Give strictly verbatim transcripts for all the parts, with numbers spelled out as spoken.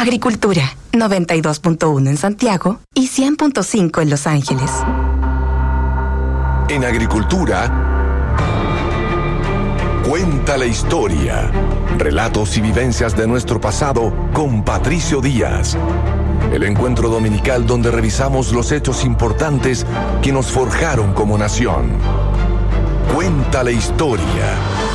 Agricultura, noventa y dos punto uno en Santiago y cien punto cinco en Los Ángeles. En Agricultura, cuenta la historia. Relatos y vivencias de nuestro pasado con Patricio Díaz. El encuentro dominical donde revisamos los hechos importantes que nos forjaron como nación. Cuenta la historia.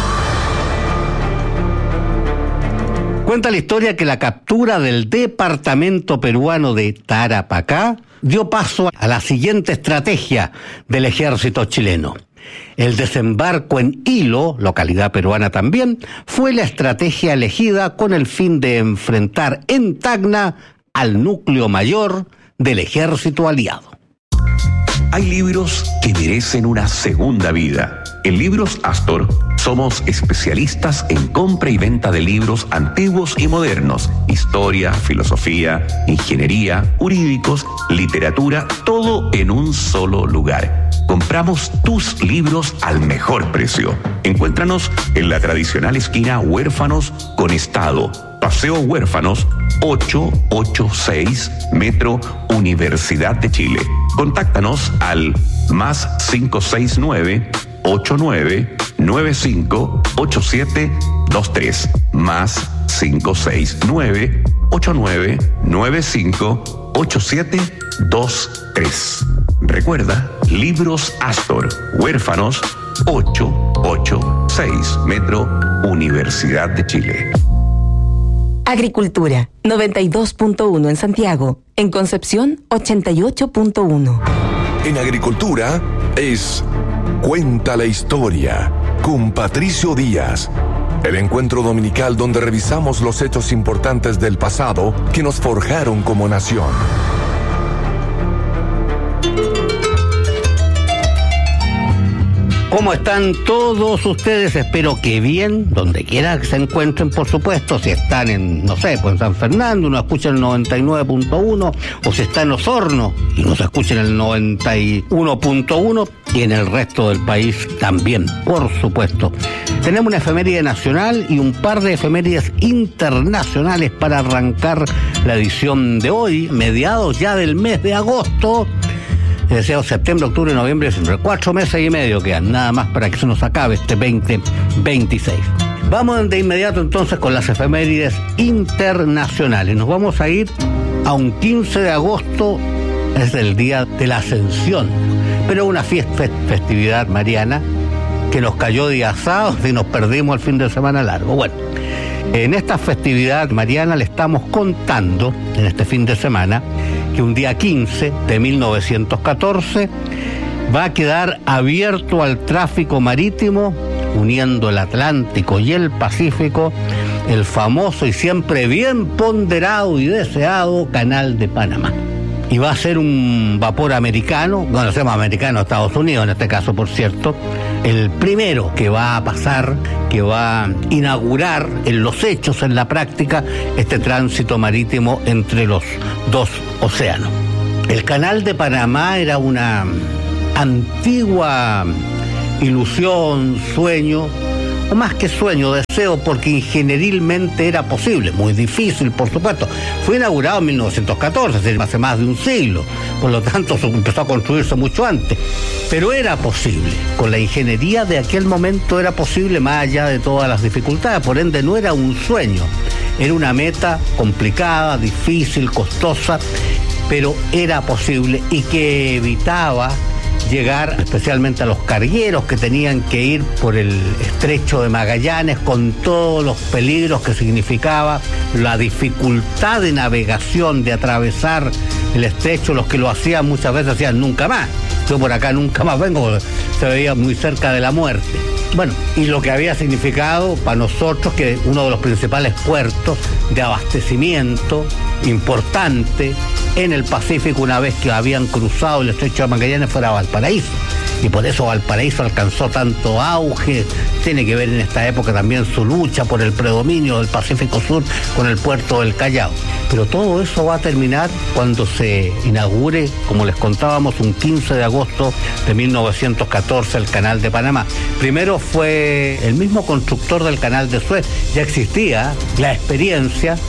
Cuenta la historia que la captura del departamento peruano de Tarapacá dio paso a la siguiente estrategia del ejército chileno. El desembarco en Hilo, localidad peruana también, fue la estrategia elegida con el fin de enfrentar en Tacna al núcleo mayor del ejército aliado. Hay libros que merecen una segunda vida. En Libros Astor somos especialistas en compra y venta de libros antiguos y modernos, historia, filosofía, ingeniería, jurídicos, literatura, todo en un solo lugar. Compramos tus libros al mejor precio. Encuéntranos en la tradicional esquina Huérfanos con Estado, Paseo Huérfanos, ochocientos ochenta y seis, Metro Universidad de Chile. Contáctanos al más cinco seis nueve, ocho nueve nueve cinco, ocho siete dos tres, más cinco seis nueve, ocho nueve nueve cinco, ocho siete dos tres. Recuerda, Libros Astor, Huérfanos, ochocientos ochenta y seis, Metro Universidad de Chile. Agricultura, noventa y dos punto uno en Santiago. En Concepción, ochenta y ocho punto uno. En Agricultura es Cuenta la historia con Patricio Díaz. El encuentro dominical donde revisamos los hechos importantes del pasado que nos forjaron como nación. ¿Cómo están todos ustedes? Espero que bien, donde quiera que se encuentren, por supuesto. Si están en, no sé, pues en San Fernando, nos escuchan el noventa y nueve punto uno, o si está en Osorno y nos escuchan el noventa y uno punto uno, y en el resto del país también, por supuesto. Tenemos una efeméride nacional y un par de efemérides internacionales para arrancar la edición de hoy, mediados ya del mes de agosto. Deseo septiembre, octubre, noviembre, diciembre. Cuatro meses y medio quedan, nada más para que se nos acabe este veinte veintiséis. Vamos de inmediato entonces con las efemérides internacionales. Nos vamos a ir a un quince de agosto, es el día de la Ascensión, pero una fiesta, festividad mariana que nos cayó día sábado y nos perdimos el fin de semana largo. Bueno, en esta festividad mariana le estamos contando, en este fin de semana, que un día quince de mil novecientos catorce va a quedar abierto al tráfico marítimo, uniendo el Atlántico y el Pacífico, el famoso y siempre bien ponderado y deseado Canal de Panamá. Y va a ser un vapor americano, bueno, se llama americano, Estados Unidos en este caso, por cierto, el primero que va a pasar, que va a inaugurar en los hechos, en la práctica, este tránsito marítimo entre los dos océanos. El Canal de Panamá era una antigua ilusión, sueño, o más que sueño, deseo, porque ingenierilmente era posible, muy difícil, por supuesto. Fue inaugurado en mil novecientos catorce, hace más de un siglo, por lo tanto empezó a construirse mucho antes, pero era posible. Con la ingeniería de aquel momento era posible, más allá de todas las dificultades, por ende no era un sueño, era una meta complicada, difícil, costosa, pero era posible y que evitaba llegar especialmente a los cargueros que tenían que ir por el estrecho de Magallanes con todos los peligros que significaba, la dificultad de navegación, de atravesar el estrecho. Los que lo hacían muchas veces decían nunca más, yo por acá nunca más vengo, porque se veía muy cerca de la muerte. Bueno, y lo que había significado para nosotros que uno de los principales puertos de abastecimiento importante en el Pacífico, una vez que habían cruzado el estrecho de Magallanes, fuera Valparaíso. Y por eso Valparaíso alcanzó tanto auge. Tiene que ver en esta época también su lucha por el predominio del Pacífico Sur con el puerto del Callao. Pero todo eso va a terminar cuando se inaugure, como les contábamos, un quince de agosto de mil novecientos catorce el Canal de Panamá. Primero fue el mismo constructor del Canal de Suez. Ya existía la experiencia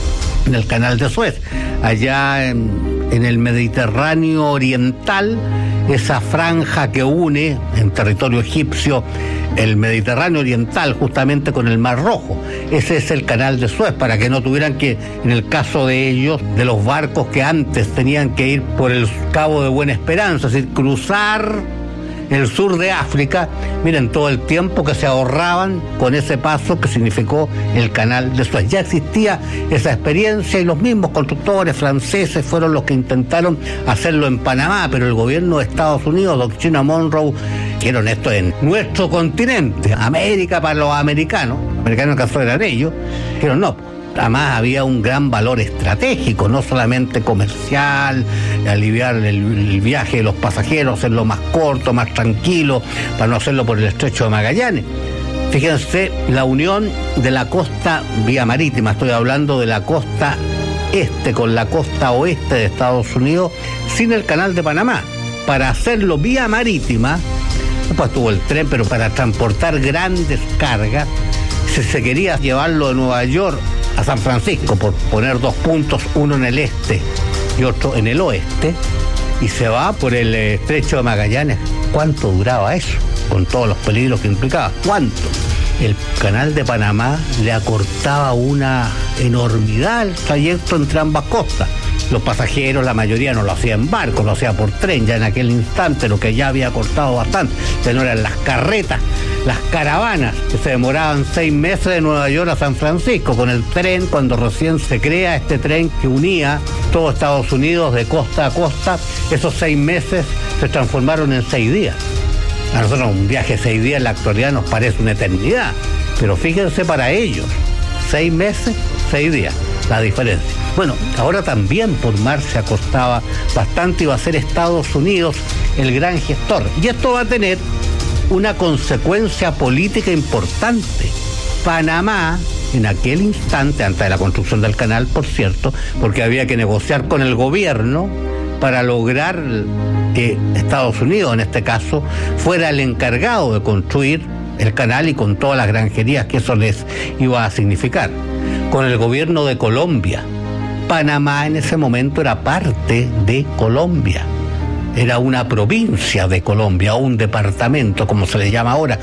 en el canal de Suez, allá en, en el Mediterráneo oriental, esa franja que une en territorio egipcio el Mediterráneo oriental justamente con el Mar Rojo. Ese es el canal de Suez, para que no tuvieran que, en el caso de ellos, de los barcos que antes tenían que ir por el Cabo de Buena Esperanza, es decir, cruzar el sur de África, miren todo el tiempo que se ahorraban con ese paso que significó el canal de Suez. Ya existía esa experiencia y los mismos constructores franceses fueron los que intentaron hacerlo en Panamá, pero el gobierno de Estados Unidos, doctrina Monroe, quieren esto en nuestro continente, América para los americanos, los americanos que eran ellos, dijeron no. Además había un gran valor estratégico, no solamente comercial, aliviar el, el viaje de los pasajeros, hacerlo más corto, más tranquilo, para no hacerlo por el estrecho de Magallanes. Fíjense, la unión de la costa vía marítima, estoy hablando de la costa este con la costa oeste de Estados Unidos, sin el canal de Panamá. Para hacerlo vía marítima, pues tuvo el tren, pero para transportar grandes cargas, si se quería llevarlo de Nueva York a San Francisco, por poner dos puntos, uno en el este y otro en el oeste, y se va por el estrecho de Magallanes. ¿Cuánto duraba eso? Con todos los peligros que implicaba. ¿Cuánto? El canal de Panamá le acortaba una enormidad el trayecto entre ambas costas. Los pasajeros, la mayoría no lo hacía en barco, lo hacía por tren, ya en aquel instante, lo que ya había cortado bastante. Ya no eran las carretas, las caravanas, que se demoraban seis meses de Nueva York a San Francisco. Con el tren, cuando recién se crea este tren que unía todo Estados Unidos de costa a costa, esos seis meses se transformaron en seis días. A nosotros un viaje de seis días en la actualidad nos parece una eternidad, pero fíjense para ellos, seis meses, seis días, la diferencia. Bueno, ahora también por mar se acostaba bastante y va a ser Estados Unidos el gran gestor. Y esto va a tener una consecuencia política importante. Panamá, en aquel instante, antes de la construcción del canal, por cierto, porque había que negociar con el gobierno para lograr que Estados Unidos, en este caso, fuera el encargado de construir el canal y con todas las granjerías que eso les iba a significar. Con el gobierno de Colombia. Panamá en ese momento era parte de Colombia. Era una provincia de Colombia, o un departamento, como se le llama ahora.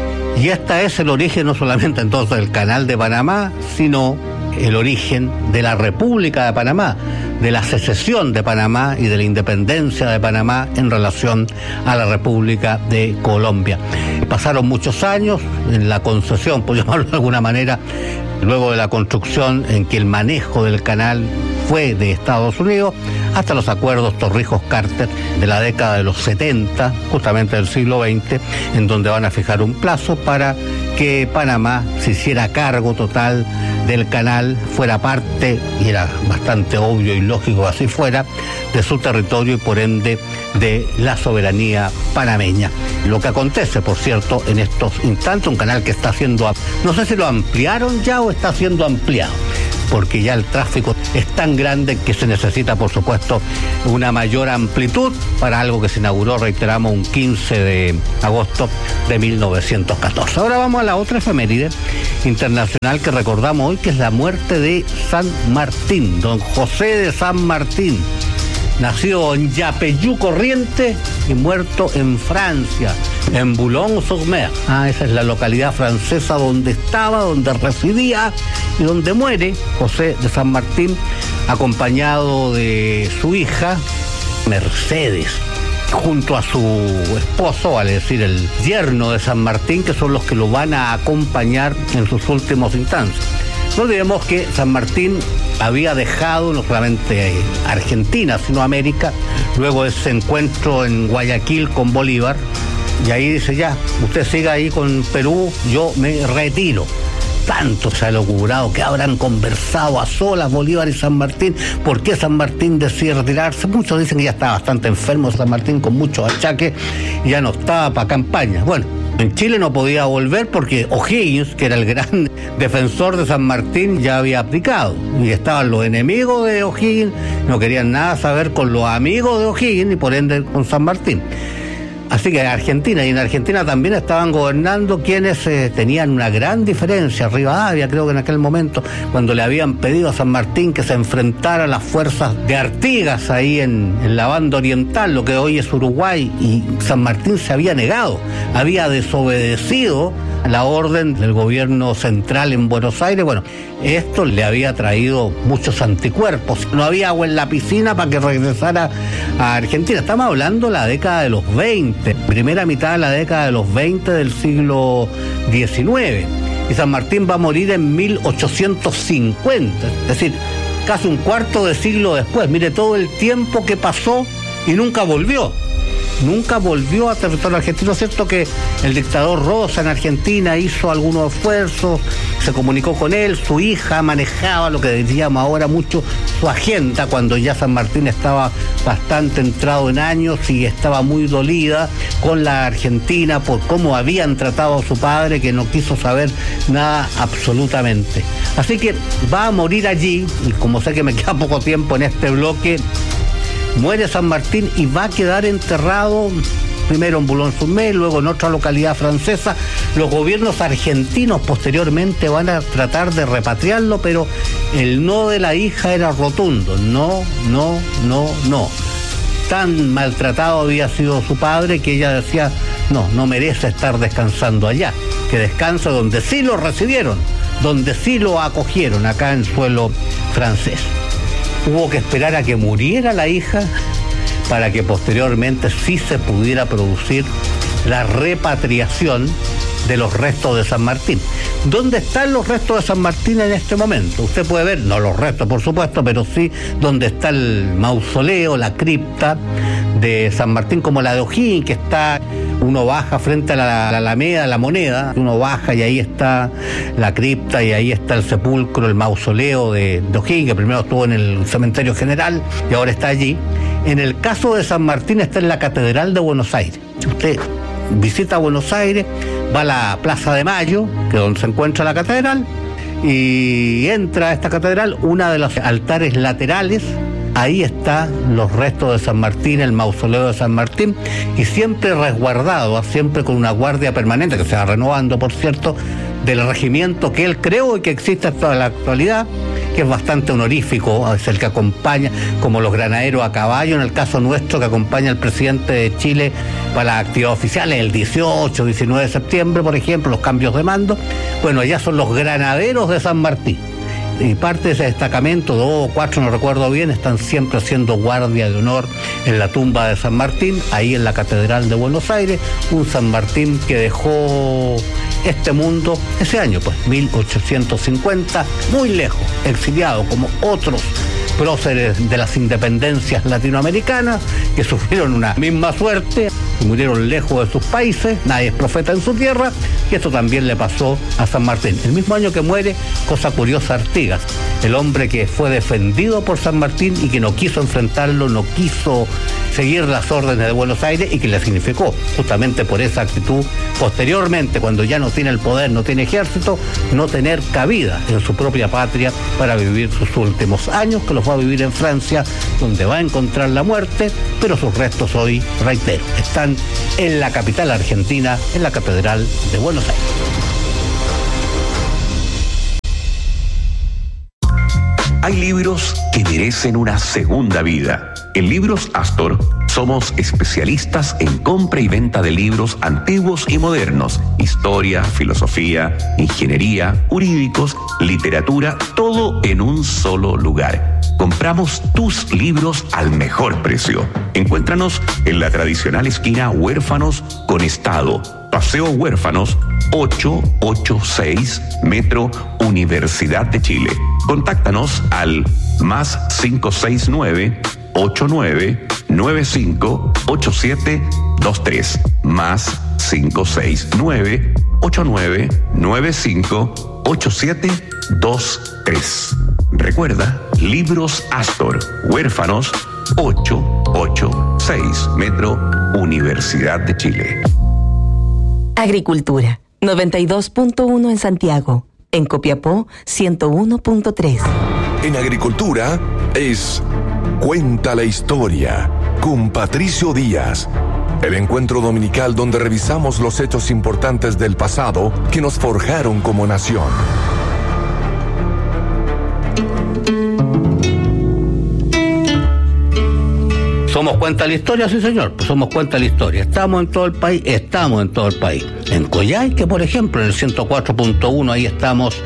Y este es el origen no solamente entonces del canal de Panamá, sino el origen de la República de Panamá, de la secesión de Panamá y de la independencia de Panamá en relación a la República de Colombia. Pasaron muchos años en la concesión, por llamarlo de alguna manera, luego de la construcción en que el manejo del canal fue de Estados Unidos, hasta los acuerdos Torrijos-Carter de la década de los setenta, justamente del siglo veinte, en donde van a fijar un plazo para que Panamá se hiciera cargo total del canal, fuera parte, y era bastante obvio y lógico que así fuera, de su territorio y por ende de la soberanía panameña. Lo que acontece, por cierto, en estos instantes, un canal que está siendo, no sé si lo ampliaron ya o está siendo ampliado, porque ya el tráfico es tan grande que se necesita, por supuesto, una mayor amplitud para algo que se inauguró, reiteramos, un quince de agosto de mil novecientos catorce. Ahora vamos a la otra efeméride internacional que recordamos hoy, que es la muerte de San Martín, don José de San Martín, nacido en Yapeyú, Corrientes, y muerto en Francia, en Boulogne-sur-Mer. Ah, esa es la localidad francesa donde estaba, donde residía y donde muere José de San Martín, acompañado de su hija Mercedes, junto a su esposo, vale decir, el yerno de San Martín, que son los que lo van a acompañar en sus últimos instantes. No olvidemos que San Martín había dejado no solamente Argentina, sino América, luego de ese encuentro en Guayaquil con Bolívar, y ahí dice, ya, usted siga ahí con Perú, yo me retiro. Tanto se ha logrado que habrán conversado a solas Bolívar y San Martín. ¿Por qué San Martín decide retirarse? Muchos dicen que ya estaba bastante enfermo San Martín, con muchos achaques, y ya no estaba para campaña. Bueno, en Chile no podía volver porque O'Higgins, que era el gran defensor de San Martín, ya había abdicado. Y estaban los enemigos de O'Higgins, no querían nada saber con los amigos de O'Higgins y por ende con San Martín. Así que Argentina, y en Argentina también estaban gobernando quienes eh, tenían una gran diferencia. Rivadavia, creo que en aquel momento, cuando le habían pedido a San Martín que se enfrentara a las fuerzas de Artigas ahí en, en la banda oriental, lo que hoy es Uruguay, y San Martín se había negado, había desobedecido la orden del gobierno central en Buenos Aires. Bueno, esto le había traído muchos anticuerpos. No había agua en la piscina para que regresara a Argentina. Estamos hablando de la década de los veinte, primera mitad de la década de los veinte del siglo diecinueve. Y San Martín va a morir en mil ochocientos cincuenta, es decir, casi un cuarto de siglo después. Mire todo el tiempo que pasó y nunca volvió. Nunca volvió a territorio argentino. Es cierto que el dictador Rosa en Argentina hizo algunos esfuerzos, se comunicó con él, su hija manejaba lo que diríamos ahora mucho su agenda, cuando ya San Martín estaba bastante entrado en años y estaba muy dolida con la Argentina por cómo habían tratado a su padre, que no quiso saber nada absolutamente. Así que va a morir allí, y como sé que me queda poco tiempo en este bloque, muere San Martín y va a quedar enterrado primero en Boulogne-sur-Mer, luego en otra localidad francesa. Los gobiernos argentinos posteriormente van a tratar de repatriarlo, pero el no de la hija era rotundo. No, no, no, no. Tan maltratado había sido su padre que ella decía, no, no merece estar descansando allá, que descanse donde sí lo recibieron, donde sí lo acogieron, acá en suelo francés. Hubo que esperar a que muriera la hija para que posteriormente sí se pudiera producir la repatriación de los restos de San Martín. ¿Dónde están los restos de San Martín en este momento? Usted puede ver, no los restos por supuesto, pero sí donde está el mausoleo, la cripta de San Martín, como la de O'Higgins, que está, uno baja frente a la, la Alameda, la Moneda, uno baja y ahí está la cripta y ahí está el sepulcro, el mausoleo de, de O'Higgins, que primero estuvo en el cementerio general y ahora está allí. En el caso de San Martín está en la Catedral de Buenos Aires. Usted visita Buenos Aires, va a la Plaza de Mayo, que es donde se encuentra la catedral, y entra a esta catedral, una de los altares laterales, ahí están los restos de San Martín, el mausoleo de San Martín, y siempre resguardado, siempre con una guardia permanente, que se va renovando, por cierto, del regimiento que él creó y que existe hasta la actualidad, que es bastante honorífico, es el que acompaña, como los granaderos a caballo, en el caso nuestro, que acompaña al presidente de Chile para las actividades oficiales, el dieciocho, diecinueve de septiembre, por ejemplo, los cambios de mando. Bueno, allá son los granaderos de San Martín. Y parte de ese destacamento, dos o cuatro, no recuerdo bien, están siempre haciendo guardia de honor en la tumba de San Martín, ahí en la Catedral de Buenos Aires, un San Martín que dejó este mundo ese año, pues, mil ochocientos cincuenta, muy lejos, exiliado como otros próceres de las independencias latinoamericanas que sufrieron una misma suerte y murieron lejos de sus países. Nadie es profeta en su tierra, y esto también le pasó a San Martín. El mismo año que muere, cosa curiosa, Artigas, el hombre que fue defendido por San Martín y que no quiso enfrentarlo, no quiso seguir las órdenes de Buenos Aires, y que le significó, justamente por esa actitud, posteriormente, cuando ya no tiene el poder, no tiene ejército, no tener cabida en su propia patria para vivir sus últimos años, que los va a vivir en Francia, donde va a encontrar la muerte, pero sus restos hoy, reitero, están en la capital argentina, en la Catedral de Buenos Aires. Hay libros que merecen una segunda vida. En Libros Astor somos especialistas en compra y venta de libros antiguos y modernos, historia, filosofía, ingeniería, jurídicos, literatura, todo en un solo lugar. Compramos tus libros al mejor precio. Encuéntranos en la tradicional esquina Huérfanos con Estado, Paseo Huérfanos ochocientos ochenta y seis, Metro Universidad de Chile. Contáctanos al más cinco seis nueve, ocho nueve nueve cinco, ocho siete dos tres, más cinco seis nueve, ocho nueve nueve cinco, ocho siete dos tres. Recuerda, Libros Astor, Huérfanos ochocientos ochenta y seis, Metro Universidad de Chile. Agricultura, noventa y dos punto uno en Santiago. En Copiapó, ciento uno punto tres. En Agricultura es Cuenta la Historia con Patricio Díaz. El encuentro dominical donde revisamos los hechos importantes del pasado que nos forjaron como nación. ¿Somos cuenta de la historia? Sí, señor, pues somos cuenta de la historia. ¿Estamos en todo el país? Estamos en todo el país. En Coyhaique, por ejemplo, en el ciento cuatro punto uno, ahí estamos.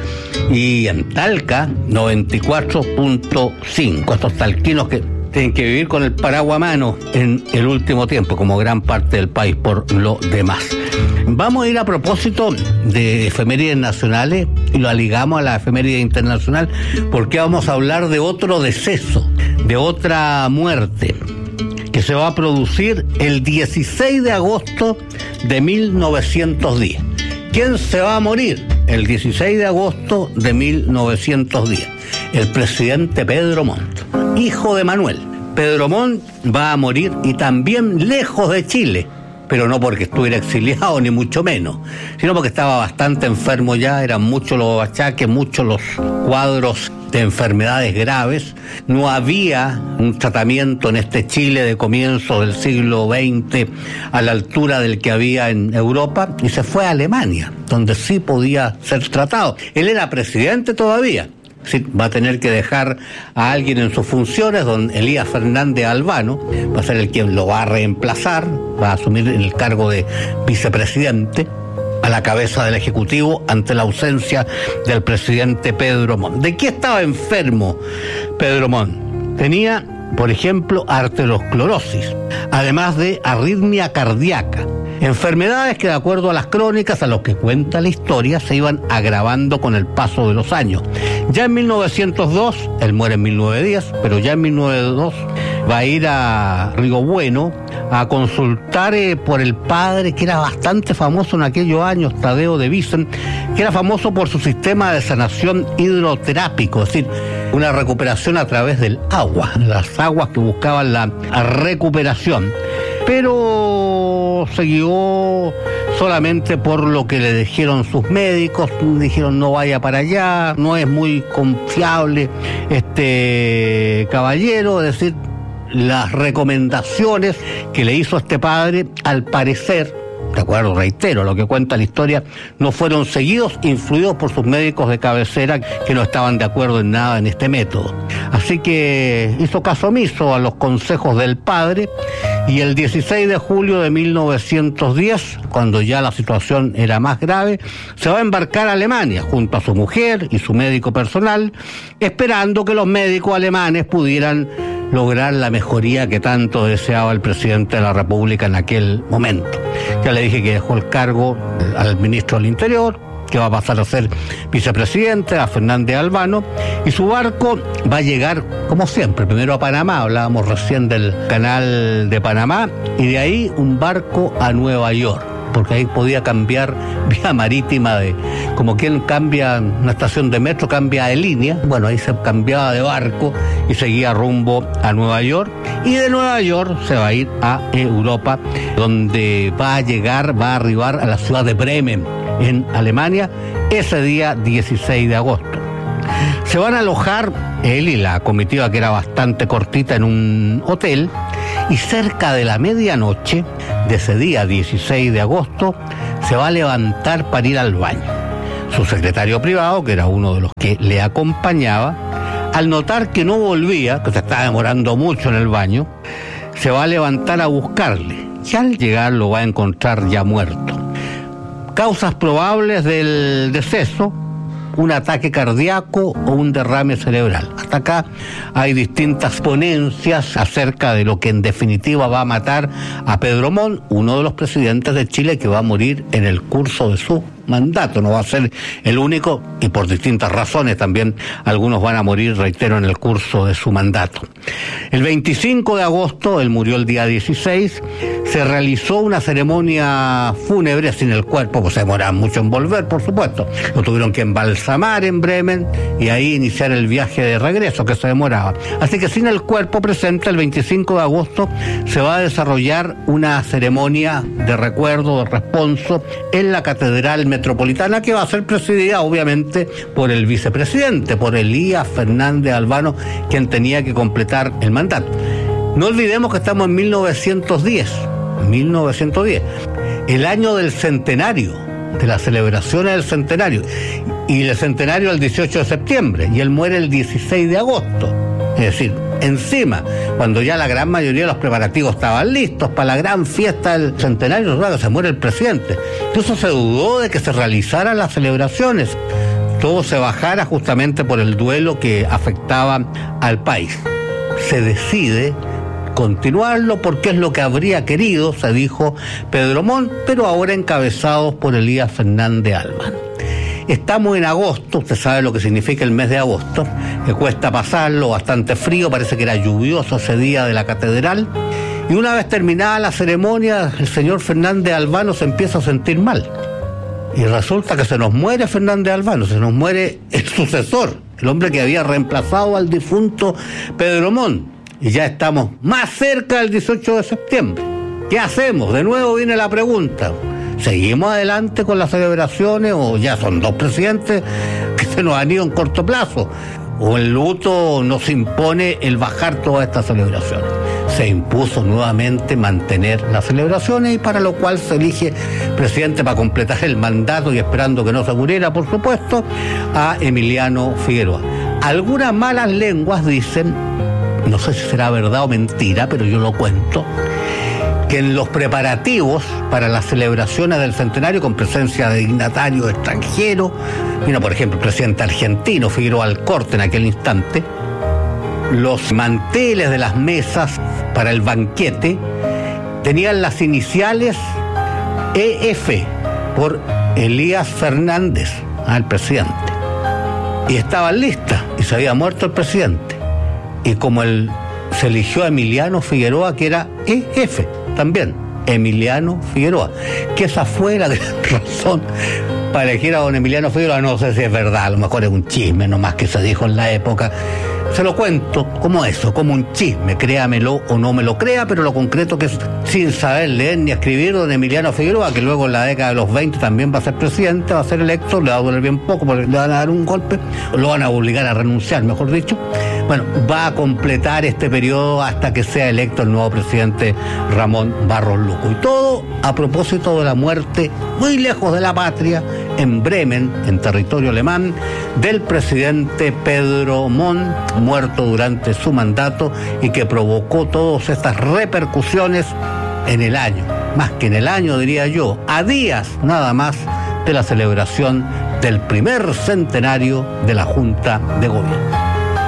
Y en Talca, noventa y cuatro punto cinco. Estos talquinos que tienen que vivir con el paraguas a mano en el último tiempo, como gran parte del país por lo demás. Vamos a ir a propósito de efemérides nacionales y lo ligamos a la efeméride internacional, porque vamos a hablar de otro deceso, de otra muerte, que se va a producir el dieciséis de agosto de mil novecientos diez. ¿Quién se va a morir el dieciséis de agosto de mil novecientos diez? El presidente Pedro Montt, hijo de Manuel. Pedro Montt va a morir, y también lejos de Chile, pero no porque estuviera exiliado, ni mucho menos, sino porque estaba bastante enfermo ya, eran muchos los achaques, muchos los cuadros de enfermedades graves. No había un tratamiento en este Chile de comienzo del siglo veinte a la altura del que había en Europa, y se fue a Alemania, donde sí podía ser tratado. Él era presidente todavía. Sí, va a tener que dejar a alguien en sus funciones, don Elías Fernández Albano, va a ser el quien lo va a reemplazar, va a asumir el cargo de vicepresidente a la cabeza del Ejecutivo ante la ausencia del presidente Pedro Montt. ¿De qué estaba enfermo Pedro Montt? Tenía, por ejemplo, arteriosclerosis, además de arritmia cardíaca. Enfermedades que, de acuerdo a las crónicas, a lo que cuenta la historia, se iban agravando con el paso de los años. Ya en mil novecientos dos, él muere en mil novecientos diez, pero ya en mil novecientos dos va a ir a Río Bueno a consultar eh, por el padre, que era bastante famoso en aquellos años, Tadeo de Vicent, que era famoso por su sistema de sanación hidroterápico, es decir, una recuperación a través del agua, las aguas que buscaban la recuperación. Pero se guió solamente por lo que le dijeron sus médicos. Dijeron: no vaya para allá, no es muy confiable este caballero. Es decir, las recomendaciones que le hizo este padre, al parecer, de acuerdo, reitero, lo que cuenta la historia, no fueron seguidos, influidos por sus médicos de cabecera, que no estaban de acuerdo en nada en este método. Así que hizo caso omiso a los consejos del padre, y el dieciséis de julio de mil novecientos diez, cuando ya la situación era más grave, se va a embarcar a Alemania junto a su mujer y su médico personal, esperando que los médicos alemanes pudieran lograr la mejoría que tanto deseaba el presidente de la República en aquel momento. Ya le dije que dejó el cargo al ministro del Interior, que va a pasar a ser vicepresidente, a Fernández Albano, y su barco va a llegar, como siempre, primero a Panamá, hablábamos recién del canal de Panamá, y de ahí un barco a Nueva York, porque ahí podía cambiar vía marítima, de como quien cambia una estación de metro, cambia de línea. Bueno, ahí se cambiaba de barco y seguía rumbo a Nueva York, y de Nueva York se va a ir a Europa, donde va a llegar, va a arribar a la ciudad de Bremen, en Alemania, ese día dieciséis de agosto. Se van a alojar él y la comitiva, que era bastante cortita, en un hotel, y cerca de la medianoche de ese día dieciséis de agosto se va a levantar para ir al baño. Su secretario privado, que era uno de los que le acompañaba, al notar que no volvía, que se estaba demorando mucho en el baño, se va a levantar a buscarle, y al llegar lo va a encontrar ya muerto. Causas probables del deceso: un ataque cardíaco o un derrame cerebral. Hasta acá hay distintas ponencias acerca de lo que en definitiva va a matar a Pedro Montt, uno de los presidentes de Chile que va a morir en el curso de su mandato. No va a ser el único, y por distintas razones también algunos van a morir, reitero, en el curso de su mandato. El veinticinco de agosto, él murió el día dieciséis, se realizó una ceremonia fúnebre sin el cuerpo, pues se demoraban mucho en volver, por supuesto. Lo tuvieron que embalsamar en Bremen y ahí iniciar el viaje de regreso, que se demoraba. Así que sin el cuerpo presente, el veinticinco de agosto se va a desarrollar una ceremonia de recuerdo, de responso, en la Catedral Metropolitana, que va a ser presidida obviamente por el vicepresidente, por Elías Fernández Albano, quien tenía que completar el mandato. No olvidemos que estamos en mil novecientos diez, mil novecientos diez, el año del centenario, de las celebraciones del centenario, y el centenario el dieciocho de septiembre, y él muere el dieciséis de agosto. Es decir, encima, cuando ya la gran mayoría de los preparativos estaban listos para la gran fiesta del centenario, se muere el presidente. Incluso se dudó de que se realizaran las celebraciones. Todo se bajara justamente por el duelo que afectaba al país. Se decide continuarlo porque es lo que habría querido, se dijo Pedro Montt, pero ahora encabezados por Elías Fernández Albano. Estamos en agosto, usted sabe lo que significa el mes de agosto, que cuesta pasarlo, bastante frío, parece que era lluvioso ese día de la catedral, y una vez terminada la ceremonia, el señor Fernández Albano se empieza a sentir mal. Y resulta que se nos muere Fernández Albano, se nos muere el sucesor, el hombre que había reemplazado al difunto Pedro Montt. Y ya estamos más cerca del dieciocho de septiembre. ¿Qué hacemos? De nuevo viene la pregunta. ¿Seguimos adelante con las celebraciones o ya son dos presidentes que se nos han ido en corto plazo? ¿O el luto nos impone el bajar todas estas celebraciones? Se impuso nuevamente mantener las celebraciones y para lo cual se elige presidente para completar el mandato y esperando que no se muriera, por supuesto, a Emiliano Figueroa. Algunas malas lenguas dicen, no sé si será verdad o mentira, pero yo lo cuento, que en los preparativos para las celebraciones del centenario con presencia de dignatarios extranjeros, vino por ejemplo el presidente argentino Figueroa Alcorte en aquel instante, los manteles de las mesas para el banquete tenían las iniciales E F por Elías Fernández, el presidente, y estaban listas y se había muerto el presidente, y como el, se eligió a Emiliano Figueroa, que era E F también, Emiliano Figueroa, que esa fue la gran razón para elegir a don Emiliano Figueroa. No sé si es verdad, a lo mejor es un chisme nomás que se dijo en la época. Se lo cuento como eso, como un chisme, créamelo o no me lo crea, pero lo concreto que es, sin saber leer ni escribir, don Emiliano Figueroa, que luego en la década de los veinte también va a ser presidente, va a ser electo, le va a doler bien poco porque le van a dar un golpe, lo van a obligar a renunciar, mejor dicho. Bueno, va a completar este periodo hasta que sea electo el nuevo presidente Ramón Barros Luco. Y todo a propósito de la muerte, muy lejos de la patria, en Bremen, en territorio alemán, del presidente Pedro Montt, muerto durante su mandato y que provocó todas estas repercusiones en el año, más que en el año diría yo, a días nada más de la celebración del primer centenario de la Junta de Gobierno.